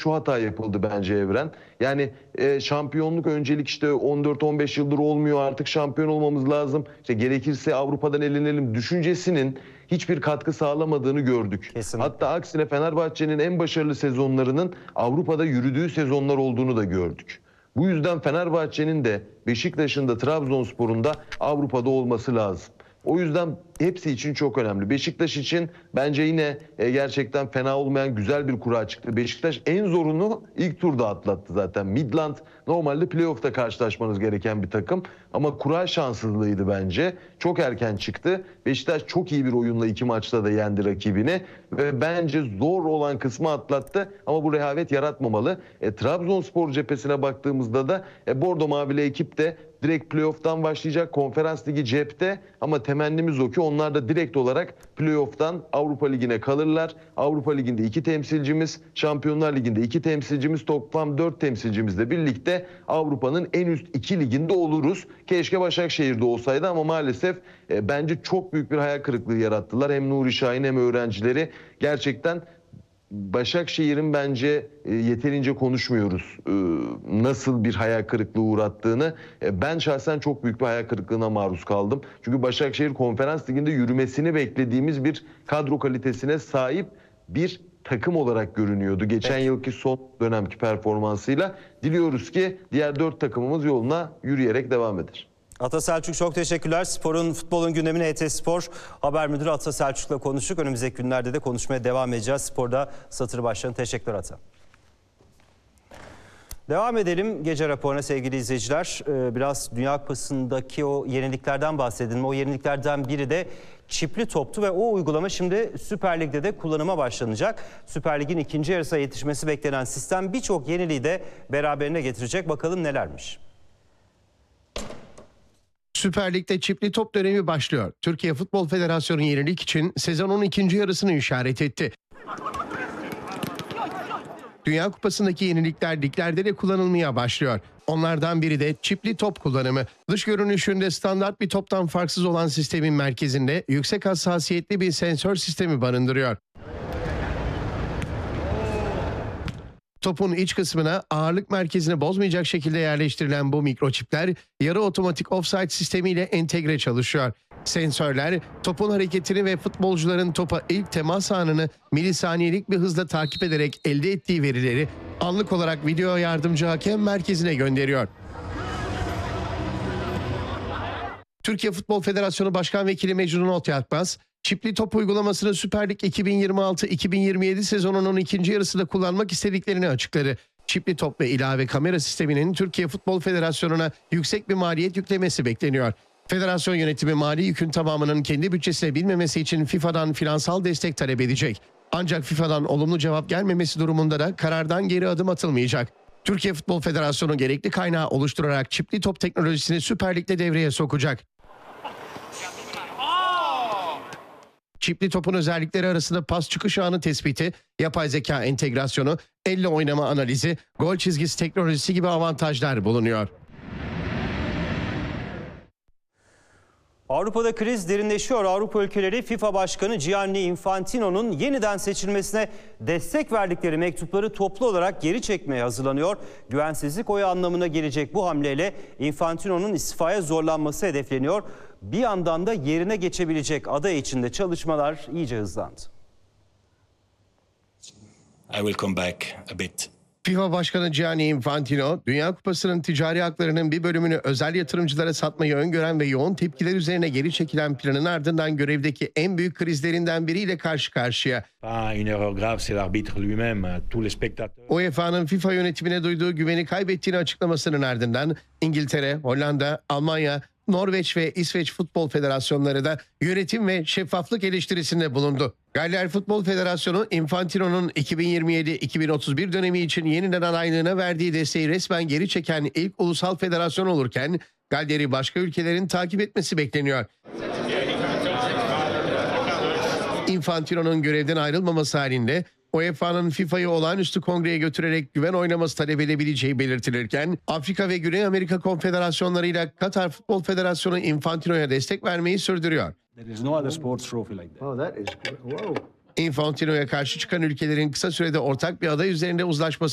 şu hata yapıldı bence Evren. Yani şampiyonluk öncelik, işte 14-15 yıldır olmuyor, artık şampiyon olmamız lazım. İşte gerekirse Avrupa'dan elenelim düşüncesinin hiçbir katkı sağlamadığını gördük. Kesinlikle. Hatta aksine Fenerbahçe'nin en başarılı sezonlarının Avrupa'da yürüdüğü sezonlar olduğunu da gördük. Bu yüzden Fenerbahçe'nin de Beşiktaş'ın da Trabzonspor'un da Avrupa'da olması lazım. O yüzden hepsi için çok önemli. Beşiktaş için bence yine gerçekten fena olmayan güzel bir kura çıktı. Beşiktaş en zorunu ilk turda atlattı zaten. Midland normalde playoff'ta karşılaşmanız gereken bir takım. Ama kura şanssızlığıydı bence. Çok erken çıktı. Beşiktaş çok iyi bir oyunla 2 maçta da yendi rakibini. Ve bence zor olan kısmı atlattı. Ama bu rehavet yaratmamalı. Trabzonspor cephesine baktığımızda da Bordo Mavili ekip de direkt playoff'tan başlayacak. Konferans Ligi cepte ama temennimiz o ki onlar da direkt olarak playoff'tan Avrupa Ligi'ne kalırlar. Avrupa Ligi'nde 2 temsilcimiz, Şampiyonlar Ligi'nde 2 temsilcimiz, toplam 4 temsilcimizle birlikte Avrupa'nın en üst 2 liginde oluruz. Keşke Başakşehir'de olsaydı ama maalesef bence çok büyük bir hayal kırıklığı yarattılar. Hem Nuri Şahin hem öğrencileri. Gerçekten Başakşehir'in bence yeterince konuşmuyoruz nasıl bir hayal kırıklığı uğrattığını. Ben şahsen çok büyük bir hayal kırıklığına maruz kaldım. Çünkü Başakşehir Konferans Ligi'nde yürümesini beklediğimiz bir kadro kalitesine sahip bir takım olarak görünüyordu. Geçen yılki son dönemki performansıyla. Diliyoruz ki diğer 4 takımımız yoluna yürüyerek devam eder. Ata Selçuk, çok teşekkürler. Futbolun gündemine HT Spor Haber Müdürü Ata Selçuk'la konuştuk. Önümüzdeki günlerde de konuşmaya devam edeceğiz. Sporda satır başlarına teşekkürler Ata. Devam edelim gece raporuna sevgili izleyiciler. Biraz Dünya Kupası'ndaki o yeniliklerden bahsedelim. O yeniliklerden biri de çipli toptu ve o uygulama şimdi Süper Lig'de de kullanıma başlanacak. Süper Lig'in ikinci yarısına yetişmesi beklenen sistem birçok yeniliği de beraberine getirecek. Bakalım nelermiş. Süper Lig'de çipli top dönemi başlıyor. Türkiye Futbol Federasyonu yenilik için sezonun ikinci yarısını işaret etti. Dünya Kupası'ndaki yenilikler liglerde de kullanılmaya başlıyor. Onlardan biri de çipli top kullanımı. Dış görünüşünde standart bir toptan farksız olan sistemin merkezinde yüksek hassasiyetli bir sensör sistemi barındırıyor. Topun iç kısmına ağırlık merkezini bozmayacak şekilde yerleştirilen bu mikroçipler yarı otomatik offside sistemiyle entegre çalışıyor. Sensörler topun hareketini ve futbolcuların topa ilk temas anını milisaniyelik bir hızla takip ederek elde ettiği verileri anlık olarak video yardımcı hakem merkezine gönderiyor. Türkiye Futbol Federasyonu Başkan Vekili Mecnun Otyakbaz, çipli top uygulamasını Süper Lig 2026-2027 sezonunun ikinci yarısında kullanmak istediklerini açıkladı. Çipli top ve ilave kamera sisteminin Türkiye Futbol Federasyonu'na yüksek bir maliyet yüklemesi bekleniyor. Federasyon yönetimi mali yükün tamamının kendi bütçesine binmemesi için FIFA'dan finansal destek talep edecek. Ancak FIFA'dan olumlu cevap gelmemesi durumunda da karardan geri adım atılmayacak. Türkiye Futbol Federasyonu gerekli kaynağı oluşturarak çipli top teknolojisini Süper Lig'de devreye sokacak. Çipli topun özellikleri arasında pas çıkış anı tespiti, yapay zeka entegrasyonu, elle oynama analizi, gol çizgisi teknolojisi gibi avantajlar bulunuyor. Avrupa'da kriz derinleşiyor. Avrupa ülkeleri FIFA Başkanı Gianni Infantino'nun yeniden seçilmesine destek verdikleri mektupları toplu olarak geri çekmeye hazırlanıyor. Güvensizlik oyu anlamına gelecek bu hamleyle Infantino'nun istifaya zorlanması hedefleniyor. Bir yandan da yerine geçebilecek aday için de çalışmalar iyice hızlandı. I will come back a bit. FIFA Başkanı Gianni Infantino, Dünya Kupası'nın ticari haklarının bir bölümünü özel yatırımcılara satmayı öngören ve yoğun tepkiler üzerine geri çekilen planın ardından görevdeki en büyük krizlerinden biriyle karşı karşıya. UEFA'nın FIFA yönetimine duyduğu güveni kaybettiğini açıklamasının ardından İngiltere, Hollanda, Almanya, Norveç ve İsveç Futbol Federasyonları da yönetim ve şeffaflık eleştirisinde bulundu. Galler Futbol Federasyonu, Infantino'nun 2027-2031 dönemi için yeniden adaylığına verdiği desteği resmen geri çeken ilk ulusal federasyon olurken, Galler'i başka ülkelerin takip etmesi bekleniyor. Infantino'nun görevden ayrılmaması halinde UEFA'nın FIFA'yı olağanüstü kongreye götürerek güven oylaması talep edebileceği belirtilirken, Afrika ve Güney Amerika konfederasyonlarıyla Katar Futbol Federasyonu Infantino'ya destek vermeyi sürdürüyor. Infantino'ya karşı çıkan ülkelerin kısa sürede ortak bir aday üzerinde uzlaşması